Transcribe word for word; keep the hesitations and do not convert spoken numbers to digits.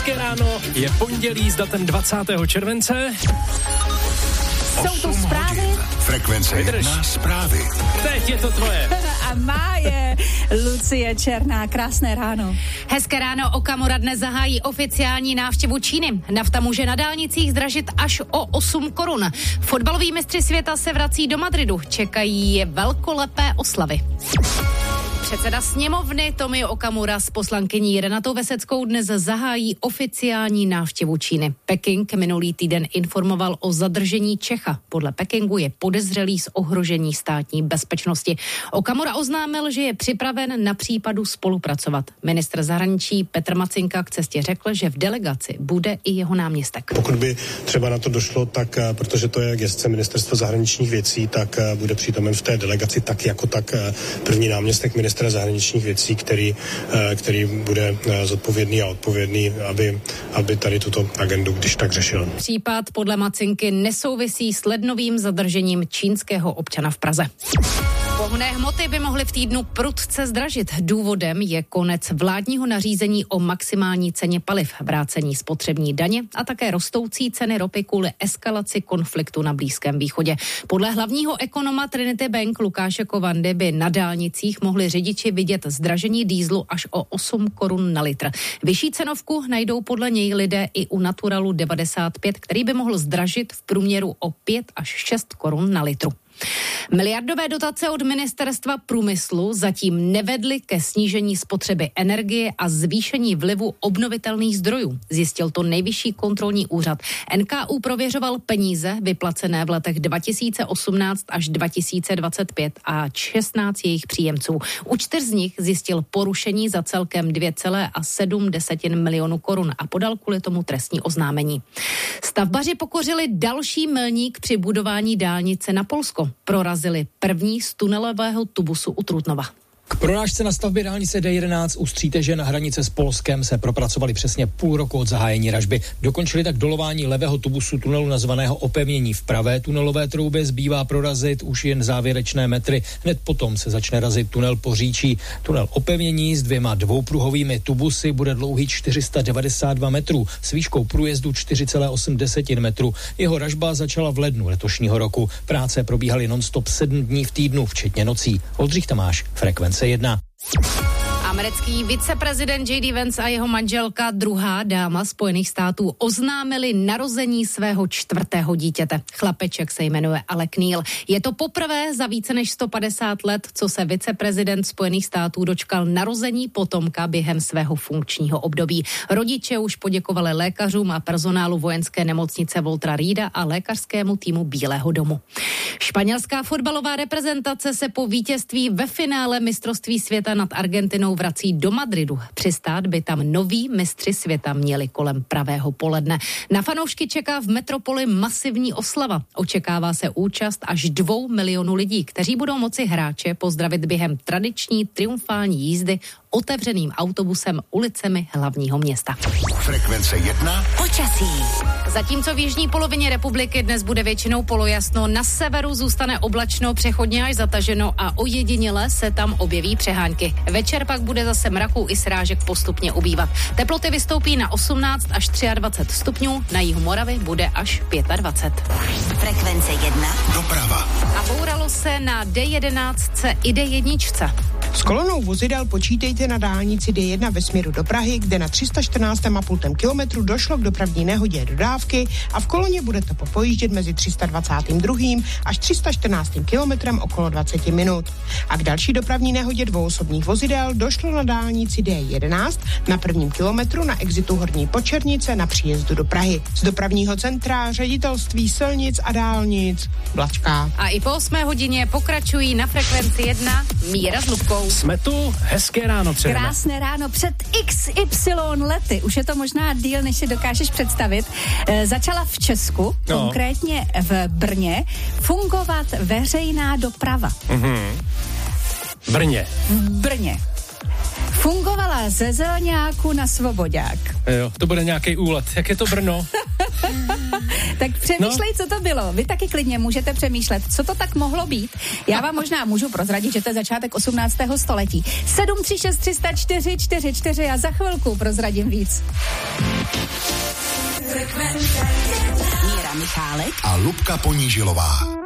Hezké ráno, je pondělí s datem dvacátého července. Jsou to zprávy? Frekvence jedna zprávy. Teď je to tvoje. A má je Lucie Černá. Krásné ráno. Hezké ráno. Okamura dnes zahájí oficiální návštěvu Číny. Nafta může na dálnicích zdražit až o osm korun. Fotbaloví mistři světa se vrací do Madridu. Čekají je velkolepé oslavy. Předseda sněmovny Tomio Okamura s poslankyní Renatou Veseckou dnes zahájí oficiální návštěvu Číny. Peking minulý týden informoval o zadržení Čecha. Podle Pekingu je podezřelý z ohrožení státní bezpečnosti. Okamura oznámil, že je připraven na případu spolupracovat. Ministr zahraničí Petr Macinka k cestě řekl, že v delegaci bude i jeho náměstek. Pokud by třeba na to došlo, tak protože to je gesce ministerstva zahraničních věcí, tak bude přítomen v té delegaci tak jako tak první náměstek ministra zahraničních věcí, který, který bude zodpovědný a odpovědný, aby, aby tady tuto agendu když tak řešil. Případ podle Macinky nesouvisí s lednovým zadržením čínského občana v Praze. Pohonné hmoty by mohly v týdnu prudce zdražit. Důvodem je konec vládního nařízení o maximální ceně paliv, vrácení spotřební daně a také rostoucí ceny ropy kvůli eskalaci konfliktu na Blízkém východě. Podle hlavního ekonoma Trinity Bank Lukáše Kovandy by na dálnicích mohli řidiči vidět zdražení dýzlu až o osm korun na litr. Vyšší cenovku najdou podle něj lidé i u Naturalu devadesát pět, který by mohl zdražit v průměru o pět až šest korun na litru. Miliardové dotace od ministerstva průmyslu zatím nevedly ke snížení spotřeby energie a zvýšení vlivu obnovitelných zdrojů. Zjistil to Nejvyšší kontrolní úřad. N K U prověřoval peníze vyplacené v letech dva tisíce osmnáct až dva tisíce dvacet pět a šestnáct jejich příjemců. U čtyř z nich zjistil porušení za celkem dvě celé sedm milionu korun a podal kvůli tomu trestní oznámení. Stavbaři pokořili další milník při budování dálnice na Polsko. Prorazili první z tunelového tubusu u Trutnova. K prorážce na stavbě dálnice D jedenáct u Stříteže na hranice s Polskem se propracovali přesně půl roku od zahájení ražby. Dokončili tak dolování levého tubusu tunelu nazvaného opevnění. V pravé tunelové troubě zbývá prorazit už jen závěrečné metry. Hned potom se začne razit tunel Poříčí. Tunel opevnění s dvěma dvoupruhovými tubusy bude dlouhý čtyři sta devadesát dva metrů s výškou průjezdu čtyři celé osm metru. Jeho ražba začala v lednu letošního roku. Práce probíhaly non-stop sedm dní v týdnu, včetně nocí. Oldřich Tamáš, Frekvence jedna. Americký viceprezident J D Vance a jeho manželka, druhá dáma Spojených států, oznámili narození svého čtvrtého dítěte. Chlapeček se jmenuje Alec Neal. Je to poprvé za více než sto padesát let, co se viceprezident Spojených států dočkal narození potomka během svého funkčního období. Rodiče už poděkovali lékařům a personálu vojenské nemocnice Waltera Reeda a lékařskému týmu Bílého domu. Španělská fotbalová reprezentace se po vítězství ve finále mistrovství světa nad Argentinou vrací do Madridu. Přistát by tam noví mistři světa měli kolem pravého poledne. Na fanoušky čeká v metropoli masivní oslava. Očekává se účast až dvou milionů lidí, kteří budou moci hráče pozdravit během tradiční triumfální jízdy otevřeným autobusem ulicemi hlavního města. Frekvence jedna. Počasí. Zatímco v jižní polovině republiky dnes bude většinou polojasno, na severu zůstane oblačno, přechodně až zataženo a ojediněle se tam objeví přehánky. Večer pak bude zase mraků i srážek postupně ubývat. Teploty vystoupí na osmnáct až dvacet tři stupňů, na jihu Moravy bude až dvacet pět. Frekvence jedna. Doprava. A bouralo se na D jedenáct i D jedna. S kolonou vozidel počítejte na dálnici D jedna ve směru do Prahy, kde na tři sta čtrnáct celá pět kilometru došlo k dopravní nehodě dodávky a v koloně budete popojíždět mezi tři sta dvacátým druhým až tři sta čtrnáctým kilometrem okolo dvacet minut. A k další dopravní nehodě dvou osobních vozidel došlo na dálnici D jedenáct na prvním kilometru na exitu Horní Počernice na příjezdu do Prahy. Z dopravního centra Ředitelství silnic a dálnic Blačka. A i po osmé hodině pokračují na Frekvenci jedna Míra s Lubkou. Jsme tu, hezké ráno přejeme. Krásné ráno před X Y lety. Už je to možná díl, než si dokážeš představit. E, začala v Česku, no. Konkrétně v Brně, fungovat veřejná doprava. Mhm. Brně. V Brně. Fungovala ze Zelňáku na Svobodák. Jo, to bude nějaký úlet. Jak je to Brno? Tak přemýšlej, no. co to bylo. Vy taky klidně můžete přemýšlet, co to tak mohlo být. Já vám možná můžu prozradit, že to je začátek osmnáctého století. sedm tři šest tři nula čtyři čtyři čtyři a za chvilku prozradím víc. Míra Michálek a Lubka Ponížilová.